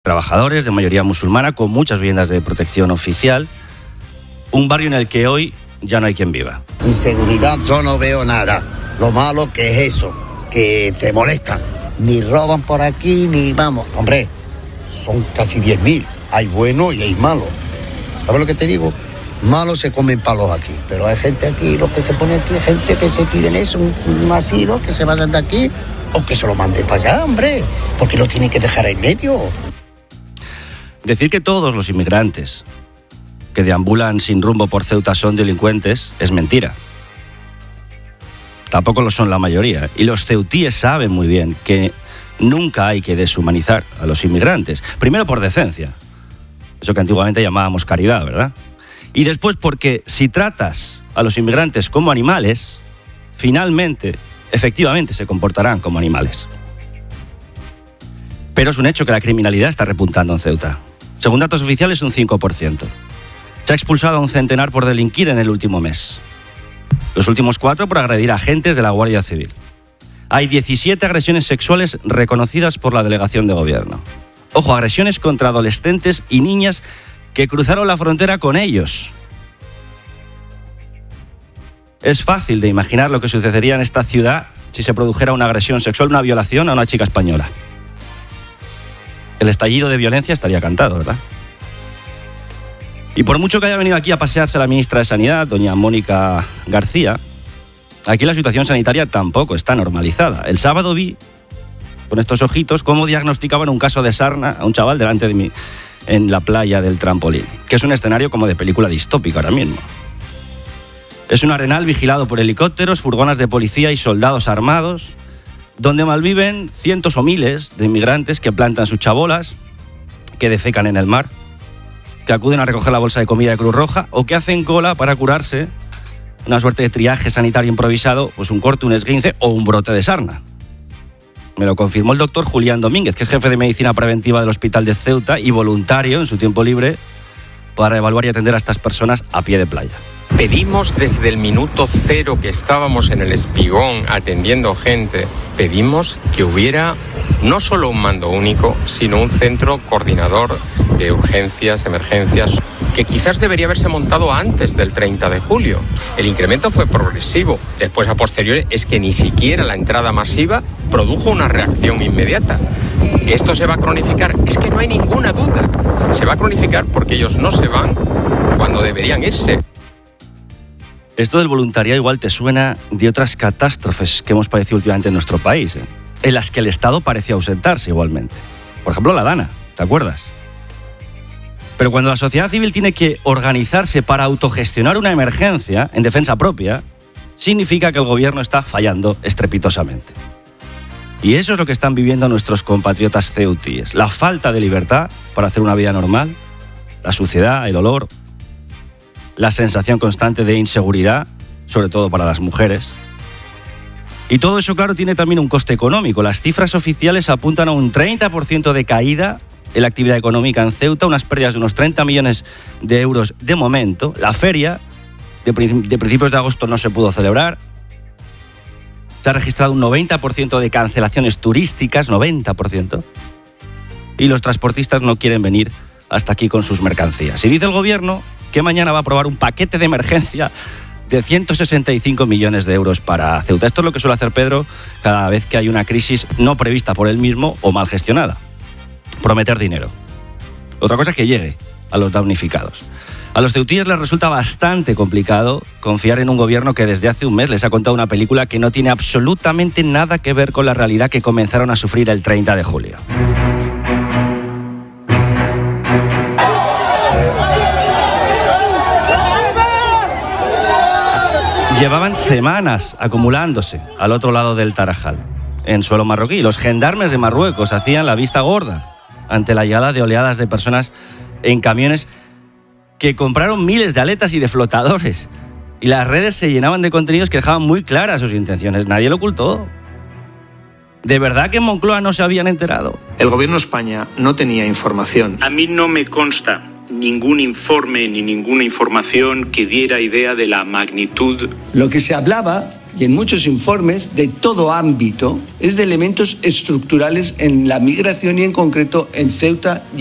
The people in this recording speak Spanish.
trabajadores de mayoría musulmana con muchas viviendas de protección oficial. Un barrio en el que hoy ya no hay quien viva. Inseguridad, yo no veo nada. Lo malo que es eso, que te molestan. Ni roban por aquí, ni vamos. Hombre, son casi 10.000. Hay bueno y hay malo. ¿Sabes lo que te digo? Malos se comen palos aquí. Pero hay gente aquí, lo que se pone aquí, gente que se piden eso, un asilo, que se vayan de aquí o que se lo manden para allá, hombre. Porque lo tienen que dejar en medio. Decir que todos los inmigrantes que deambulan sin rumbo por Ceuta son delincuentes es mentira. Tampoco lo son la mayoría. Y los ceutíes saben muy bien que nunca hay que deshumanizar a los inmigrantes. Primero por decencia. Eso que antiguamente llamábamos caridad, ¿verdad? Y después porque si tratas a los inmigrantes como animales, finalmente, efectivamente, se comportarán como animales. Pero es un hecho que la criminalidad está repuntando en Ceuta. Según datos oficiales, un 5%. Se ha expulsado a un centenar por delinquir en el último mes. Los últimos 4 por agredir a agentes de la Guardia Civil. Hay 17 agresiones sexuales reconocidas por la delegación de gobierno. Ojo, agresiones contra adolescentes y niñas que cruzaron la frontera con ellos. Es fácil de imaginar lo que sucedería en esta ciudad si se produjera una agresión sexual, una violación a una chica española. El estallido de violencia estaría cantado, ¿verdad? Y por mucho que haya venido aquí a pasearse la ministra de Sanidad, doña Mónica García, aquí la situación sanitaria tampoco está normalizada. El sábado vi, con estos ojitos, cómo diagnosticaban un caso de sarna a un chaval delante de mí en la playa del Trampolín, que es un escenario como de película distópica ahora mismo. Es un arenal vigilado por helicópteros, furgonas de policía y soldados armados, donde malviven cientos o miles de inmigrantes que plantan sus chabolas, que defecan en el mar, que acuden a recoger la bolsa de comida de Cruz Roja o que hacen cola para curarse una suerte de triaje sanitario improvisado, pues un corte, un esguince o un brote de sarna. Me lo confirmó el doctor Julián Domínguez, que es jefe de medicina preventiva del Hospital de Ceuta y voluntario en su tiempo libre para evaluar y atender a estas personas a pie de playa. Pedimos desde el minuto cero que estábamos en el Espigón atendiendo gente, pedimos que hubiera no solo un mando único, sino un centro coordinador de urgencias, emergencias, que quizás debería haberse montado antes del 30 de julio. El incremento fue progresivo. Después, a posteriori, es que ni siquiera la entrada masiva produjo una reacción inmediata. ¿Esto se va a cronificar? Es que no hay ninguna duda. Se va a cronificar porque ellos no se van cuando deberían irse. Esto del voluntariado igual te suena de otras catástrofes que hemos padecido últimamente en nuestro país, en las que el Estado parecía ausentarse igualmente. Por ejemplo, la Dana, ¿te acuerdas? Pero cuando la sociedad civil tiene que organizarse para autogestionar una emergencia en defensa propia, significa que el gobierno está fallando estrepitosamente. Y eso es lo que están viviendo nuestros compatriotas ceutíes. La falta de libertad para hacer una vida normal, la suciedad, el olor, la sensación constante de inseguridad, sobre todo para las mujeres. Y todo eso, claro, tiene también un coste económico. Las cifras oficiales apuntan a un 30% de caída en la actividad económica en Ceuta, unas pérdidas de unos 30 millones de euros de momento. La feria de principios de agosto no se pudo celebrar. Se ha registrado un 90% de cancelaciones turísticas, 90%. Y los transportistas no quieren venir hasta aquí con sus mercancías. Y dice el gobierno que mañana va a aprobar un paquete de emergencia de 165 millones de euros para Ceuta. Esto es lo que suele hacer Pedro cada vez que hay una crisis no prevista por él mismo o mal gestionada. Prometer dinero. Otra cosa es que llegue a los damnificados. A los ceutíes les resulta bastante complicado confiar en un gobierno que desde hace un mes les ha contado una película que no tiene absolutamente nada que ver con la realidad que comenzaron a sufrir el 30 de julio. Llevaban semanas acumulándose al otro lado del Tarajal, en suelo marroquí. Los gendarmes de Marruecos hacían la vista gorda ante la llegada de oleadas de personas en camiones que compraron miles de aletas y de flotadores. Y las redes se llenaban de contenidos que dejaban muy claras sus intenciones. Nadie lo ocultó. ¿De verdad que en Moncloa no se habían enterado? El gobierno de España no tenía información. A mí no me consta ningún informe ni ninguna información que diera idea de la magnitud. Lo que se hablaba y en muchos informes de todo ámbito es de elementos estructurales en la migración y en concreto en Ceuta y